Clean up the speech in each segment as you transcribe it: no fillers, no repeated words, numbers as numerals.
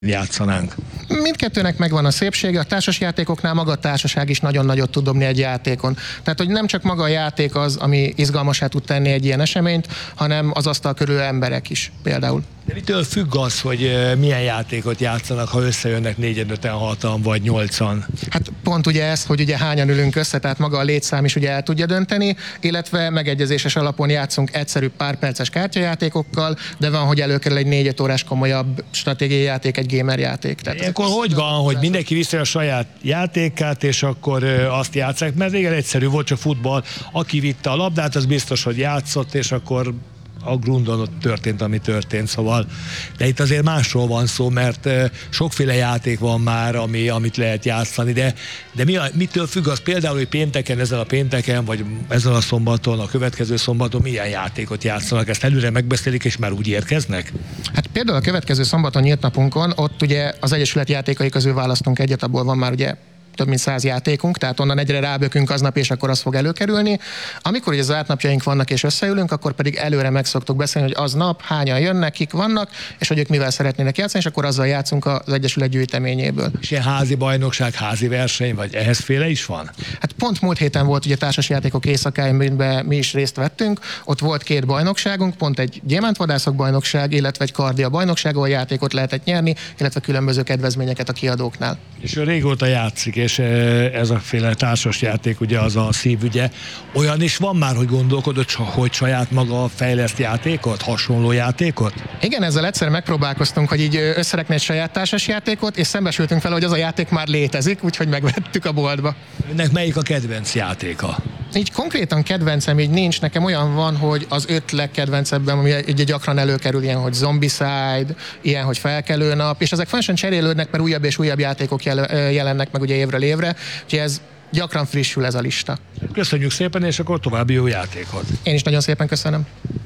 játszanánk? Mindkettőnek megvan a szépsége, a társasjátékoknál maga a társaság is nagyon nagyot tud dobni egy játékon. Tehát, hogy nem csak maga a játék az, ami izgalmassá tud tenni egy ilyen eseményt, hanem az asztal körül emberek is például. De mitől függ az, hogy milyen játékot játszanak, ha összejönnek 4-5-6-an vagy 8-an? Hát pont ugye ez, hogy ugye hányan ülünk össze, tehát maga a létszám is ugye el tudja dönteni, illetve megegyezéses alapon játszunk egyszerű pár perces kártyajátékokkal, de van, hogy előkerül egy 4-5 órás komolyabb stratégiai játék, egy gamer játék. Tehát akkor hogy van, hogy mindenki viszi a saját játékát, és akkor azt játsszák, mert régen egyszerű volt, csak futball, aki vitte a labdát, az biztos, hogy játszott, és akkor a grundon ott történt, ami történt, szóval. De itt azért másról van szó, mert sokféle játék van már, amit lehet játszani, de mitől függ az például, hogy pénteken, ezen a pénteken, vagy ezen a szombaton, a következő szombaton milyen játékot játszanak? Ezt előre megbeszélik, és már úgy érkeznek? Hát például a következő szombaton nyílt napunkon, ott ugye az Egyesület játékai közül választunk egyet, abból van már ugye több mint 100 játékunk, tehát onnan egyre rábökünk aznap, és akkor az fog előkerülni. Amikor ugye az átnapjaink vannak és összeülünk, akkor pedig előre meg szoktuk beszélni, hogy aznap hányan jönnek, kik vannak, és hogy ők mivel szeretnének játszani, és akkor azzal játszunk az Egyesület gyűjteményéből. És ilyen házi bajnokság, házi verseny, vagy ehhez féle is van? Hát pont múlt héten volt ugye társasjátékok éjszakáin, amiben mi is részt vettünk. Ott volt 2 bajnokságunk, pont egy gyémántvadászok bajnokság, illetve egy kardia bajnokság, ahol játékot lehetett nyerni, illetve különböző kedvezményeket a kiadóknál. És régóta játszik, és ez a féle társasjáték, ugye az a szívügye. Olyan is van már, hogy gondolkodott, hogy saját maga fejleszt játékot, hasonló játékot? Igen, ezzel egyszer megpróbálkoztunk, hogy így összerakni egy saját társasjátékot, és szembesültünk fel, hogy az a játék már létezik, úgyhogy megvettük a boltba. Önnek melyik a kedvenc játéka? Így konkrétan kedvencem így nincs, nekem olyan van, hogy az 5 legkedvencebben, ami ugye gyakran előkerül, ilyen, hogy Zombicide, ilyen, hogy Felkelő nap, és ezek folyamatosan cserélődnek, mert újabb és újabb játékok jelennek meg ugye évről évre, úgyhogy ez gyakran frissül ez a lista. Köszönjük szépen, és akkor további jó játékot. Én is nagyon szépen köszönöm.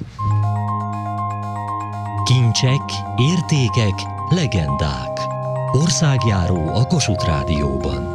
Kincsek, értékek, legendák. Országjáró a Kossuth Rádióban.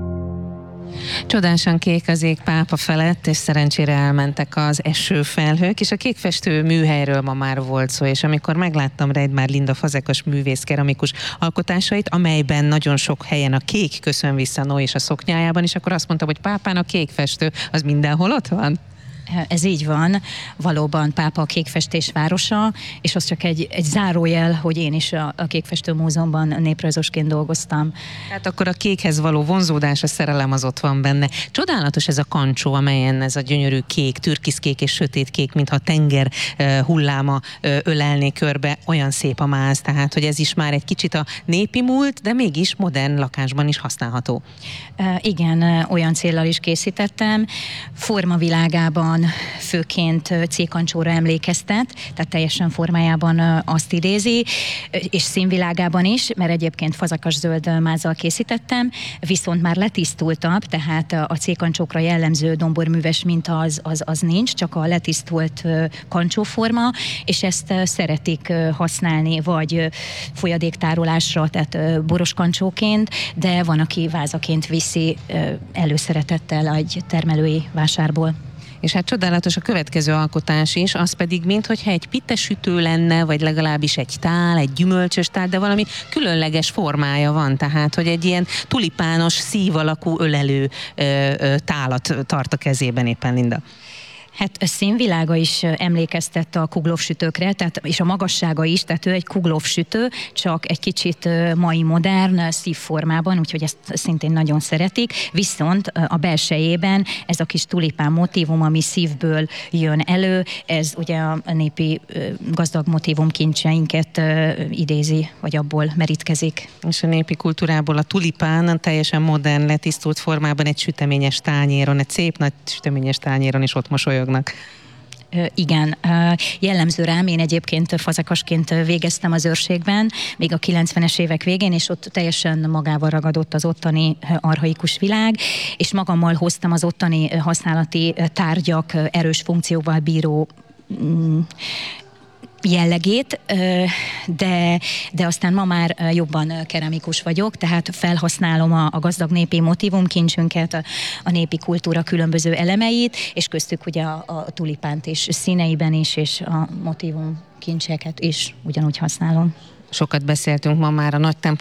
Csodásan kék az ég Pápa felett, és szerencsére elmentek az esőfelhők, és a kékfestő műhelyről ma már volt szó, és amikor megláttam Reidmár Linda Fazekas művész keramikus alkotásait, amelyben nagyon sok helyen a kék köszön vissza Noé és a szoknyájában, és akkor azt mondtam, hogy Pápán a kékfestő, az mindenhol ott van? Ez így van, valóban Pápa a kékfestés városa, és az csak egy zárójel, hogy én is a Kékfestő Múzeumban néprajzosként dolgoztam. Tehát akkor a kékhez való vonzódás, a szerelem az ott van benne. Csodálatos ez a kancsó, amelyen ez a gyönyörű kék, türkiszkék és sötétkék, mintha tenger hulláma ölelné körbe, olyan szép a máz, tehát hogy ez is már egy kicsit a népi múlt, de mégis modern lakásban is használható. Igen, olyan céllal is készítettem. Formavilágában főként cékancsóra emlékeztet, tehát teljesen formájában azt idézi, és színvilágában is, mert egyébként fazekas zöld mázzal készítettem, viszont már letisztultabb, tehát a cékancsókra jellemző domborműves minta az nincs, csak a letisztult kancsóforma, és ezt szeretik használni, vagy folyadéktárolásra, tehát boros kancsóként, de van, aki vázaként viszi előszeretettel egy termelői vásárból. És hát csodálatos a következő alkotás is, az pedig minthogyha egy pitesütő lenne, vagy legalábbis egy tál, egy gyümölcsös tál, de valami különleges formája van, tehát hogy egy ilyen tulipános, szív alakú ölelő tálat tart a kezében éppen Linda. Hát a színvilága is emlékeztett a Kugloff-sütőkre, tehát, és a magassága is, tehát ő egy Kugloff-sütő, csak egy kicsit mai modern, szívformában, úgyhogy ezt szintén nagyon szeretik, viszont a belsejében ez a kis tulipán motívum, ami szívből jön elő, ez ugye a népi gazdag motívum kincseinket idézi, vagy abból merítkezik. És a népi kultúrából a tulipán teljesen modern, letisztult formában egy süteményes tányéron, egy szép nagy süteményes tányéron is ott mosolyog. Igen, jellemző rám, én egyébként fazekasként végeztem az őrségben, még a 90-es évek végén, és ott teljesen magával ragadott az ottani archaikus világ, és magammal hoztam az ottani használati tárgyak erős funkcióval bíró jellegét, de aztán ma már jobban keramikus vagyok, tehát felhasználom a gazdag népi motívumkincsünket, a népi kultúra különböző elemeit, és köztük ugye a tulipánt is színeiben is, és a motívumkincseket is ugyanúgy használom. Sokat beszéltünk ma már a nagy templom